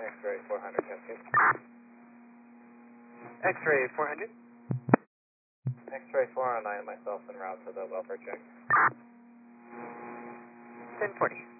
X-ray 400, Cascade. X-ray 400. X-ray 409, myself en route to the welfare check. 1040.